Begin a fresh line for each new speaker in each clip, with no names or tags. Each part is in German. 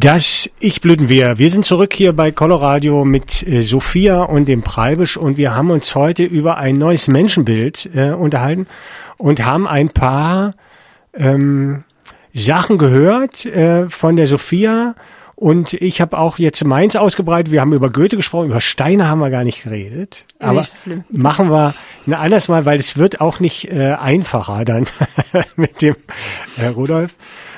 Das Ich-Blüten-Wir. Wir sind zurück hier bei Coloradio mit Sophia und dem Preibisch und wir haben uns heute über ein neues Menschenbild unterhalten und haben ein paar Sachen gehört von der Sophia und ich habe auch jetzt meins ausgebreitet. Wir haben über Goethe gesprochen, über Steine haben wir gar nicht geredet. Aber machen wir ein anderes Mal, weil es wird auch nicht einfacher dann mit dem Rudolf.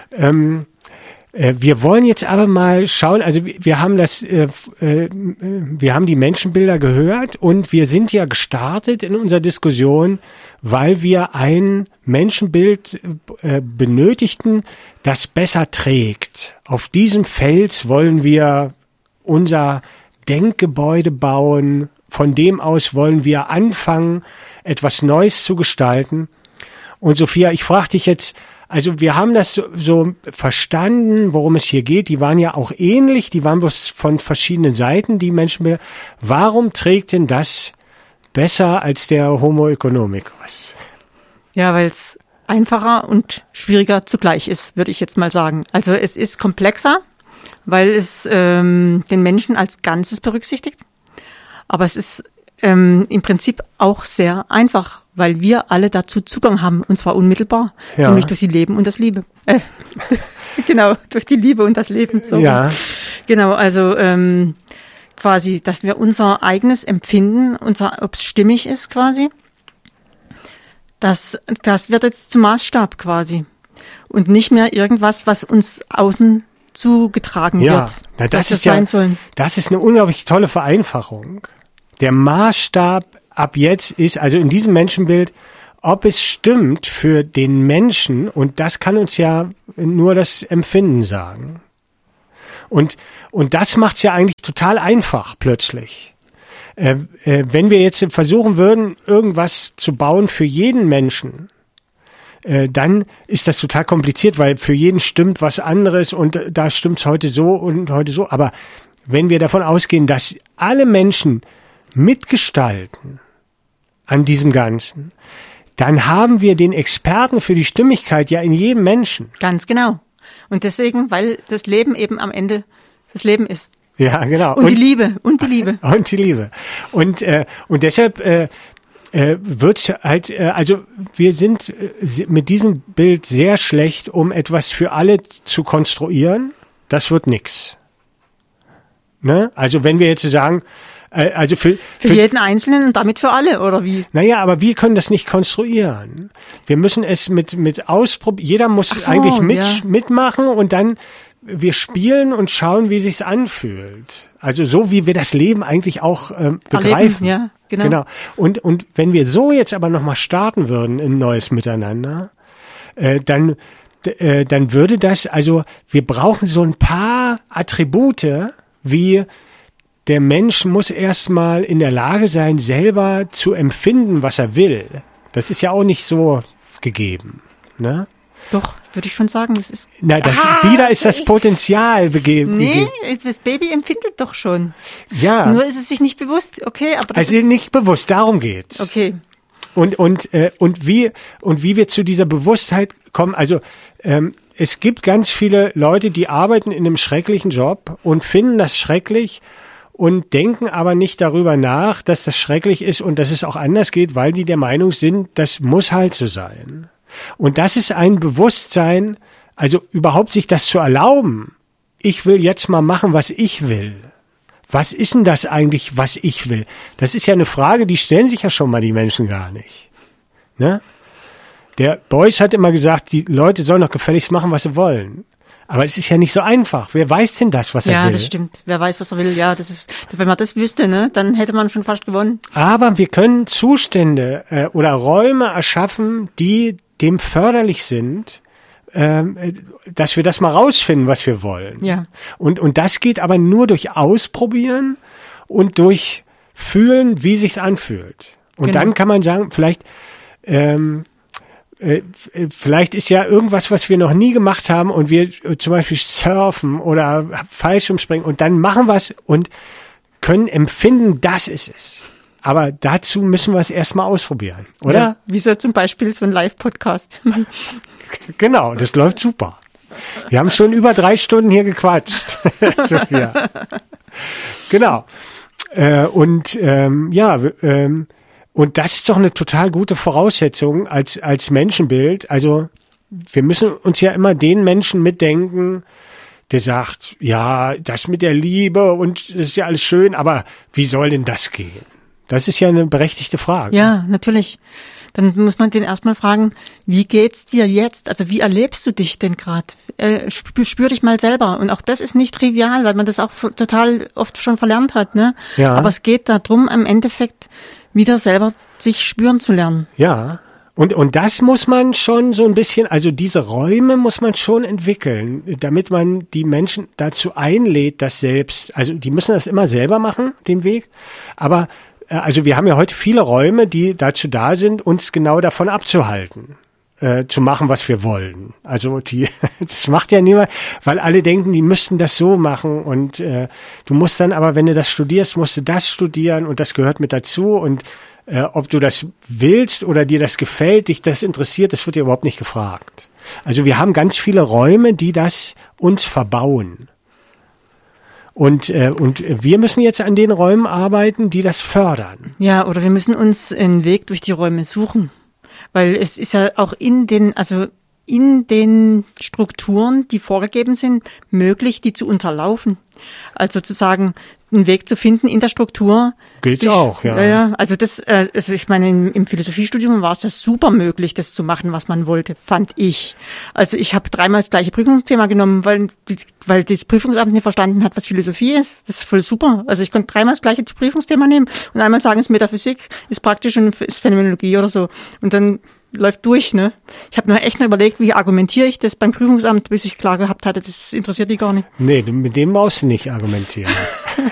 Wir wollen jetzt aber mal schauen, also wir haben wir haben die Menschenbilder gehört und wir sind ja gestartet in unserer Diskussion, weil wir ein Menschenbild benötigten, das besser trägt. Auf diesem Fels wollen wir unser Denkgebäude bauen, von dem aus wollen wir anfangen, etwas Neues zu gestalten. Und Sophia, ich frage dich jetzt, also wir haben das so verstanden, worum es hier geht. Die waren ja auch ähnlich, die waren bloß von verschiedenen Seiten, die Menschenbilder. Warum trägt denn das besser als der Homo economicus?
Ja, weil es einfacher und schwieriger zugleich ist, würde ich jetzt mal sagen. Also es ist komplexer, weil es den Menschen als Ganzes berücksichtigt. Aber es ist im Prinzip auch sehr einfach, weil wir alle dazu Zugang haben, und zwar unmittelbar, nämlich durch die Leben und das Liebe. Genau, durch die Liebe und das Leben. So. Ja. Genau, also quasi, dass wir unser eigenes Empfinden, ob es stimmig ist quasi, das wird jetzt zum Maßstab quasi. Und nicht mehr irgendwas, was uns außen zugetragen wird.
Ja, das ist sein sollen. Das ist eine unglaublich tolle Vereinfachung. Der Maßstab ab jetzt ist, also in diesem Menschenbild, ob es stimmt für den Menschen, und das kann uns ja nur das Empfinden sagen. Und das macht's ja eigentlich total einfach plötzlich. Wenn wir jetzt versuchen würden, irgendwas zu bauen für jeden Menschen, dann ist das total kompliziert, weil für jeden stimmt was anderes und da stimmt's heute so und heute so. Aber wenn wir davon ausgehen, dass alle Menschen mitgestalten an diesem Ganzen, dann haben wir den Experten für die Stimmigkeit ja in jedem Menschen.
Ganz genau. Und deswegen, weil das Leben eben am Ende das Leben ist.
Ja, genau.
Und die Liebe. Und die Liebe.
Und die Liebe. Und deshalb wird's halt, also wir sind mit diesem Bild sehr schlecht, um etwas für alle zu konstruieren. Das wird nix. Ne? Also wenn wir jetzt sagen, also für
jeden Einzelnen und damit für alle, oder wie?
Naja, aber wir können das nicht konstruieren. Wir müssen es mit ausprobieren. Jeder muss eigentlich mitmachen und dann wir spielen und schauen, wie sich's anfühlt. Also so, wie wir das Leben eigentlich auch begreifen.
Ja, genau.
Und wenn wir so jetzt aber nochmal starten würden in ein neues Miteinander, dann würde das, also wir brauchen so ein paar Attribute, wie der Mensch muss erstmal in der Lage sein, selber zu empfinden, was er will. Das ist ja auch nicht so gegeben, ne?
Doch, würde ich schon sagen, das ist.
Na, wieder ist das Potenzial begeben.
Nee, das Baby empfindet doch schon.
Ja.
Nur ist es sich nicht bewusst, okay, aber das
ist nicht bewusst, darum geht's.
Okay.
Und wie wir zu dieser Bewusstheit kommen, also es gibt ganz viele Leute, die arbeiten in einem schrecklichen Job und finden das schrecklich und denken aber nicht darüber nach, dass das schrecklich ist und dass es auch anders geht, weil die der Meinung sind, das muss halt so sein. Und das ist ein Bewusstsein, also überhaupt sich das zu erlauben. Ich will jetzt mal machen, was ich will. Was ist denn das eigentlich, was ich will? Das ist ja eine Frage, die stellen sich ja schon mal die Menschen gar nicht. Ne? Der Beuys hat immer gesagt, die Leute sollen doch gefälligst machen, was sie wollen. Aber es ist ja nicht so einfach. Wer weiß denn das, was er will?
Ja, das stimmt. Wer weiß, was er will. Ja, das ist, wenn man das wüsste, ne, dann hätte man schon fast gewonnen.
Aber wir können Zustände oder Räume erschaffen, die dem förderlich sind, dass wir das mal rausfinden, was wir wollen.
Ja.
Und das geht aber nur durch Ausprobieren und durch Fühlen, wie sich's anfühlt. Und dann kann man sagen, vielleicht ist ja irgendwas, was wir noch nie gemacht haben und wir zum Beispiel surfen oder Fallschirmspringen und dann machen wir es und können empfinden, das ist es. Aber dazu müssen wir es erstmal ausprobieren, oder?
Ja, wie so zum Beispiel so ein Live-Podcast.
Genau, das läuft super. Wir haben schon über 3 Stunden hier gequatscht. Sophia. Genau. Und das ist doch eine total gute Voraussetzung als Menschenbild. Also wir müssen uns ja immer den Menschen mitdenken, der sagt, ja, das mit der Liebe und das ist ja alles schön, aber wie soll denn das gehen? Das ist ja eine berechtigte Frage.
Ja, natürlich. Dann muss man den erstmal fragen, wie geht's dir jetzt? Also wie erlebst du dich denn gerade? Spür dich mal selber. Und auch das ist nicht trivial, weil man das auch total oft schon verlernt hat, ne?
Ja.
Aber es geht darum, im Endeffekt wieder selber sich spüren zu lernen.
Ja. Und das muss man schon so ein bisschen, also diese Räume muss man schon entwickeln, damit man die Menschen dazu einlädt, das selbst, also die müssen das immer selber machen, den Weg, aber also wir haben ja heute viele Räume, die dazu da sind, uns genau davon abzuhalten, zu machen, was wir wollen. Also das macht ja niemand, weil alle denken, die müssten das so machen und du musst dann aber, wenn du das studierst, musst du das studieren und das gehört mit dazu und ob du das willst oder dir das gefällt, dich das interessiert, das wird dir überhaupt nicht gefragt. Also wir haben ganz viele Räume, die das uns verbauen. Und wir müssen jetzt an den Räumen arbeiten, die das fördern.
Ja, oder wir müssen uns einen Weg durch die Räume suchen. Weil es ist ja auch in den Strukturen, die vorgegeben sind, möglich, die zu unterlaufen. Also zu sagen, einen Weg zu finden in der Struktur.
Gilt auch, ja.
Ja, also ich meine, im Philosophiestudium war es ja super möglich, das zu machen, was man wollte, fand ich. Also ich habe 3-mal das gleiche Prüfungsthema genommen, weil das Prüfungsamt nicht verstanden hat, was Philosophie ist. Das ist voll super. Also ich konnte 3-mal das gleiche Prüfungsthema nehmen und einmal sagen, es ist Metaphysik, ist praktisch und ist Phänomenologie oder so. Und dann läuft durch, ne? Ich habe mir echt noch überlegt, wie argumentiere ich das beim Prüfungsamt, bis ich klar gehabt hatte, das interessiert die gar nicht.
Nee, mit dem brauchst du nicht argumentieren.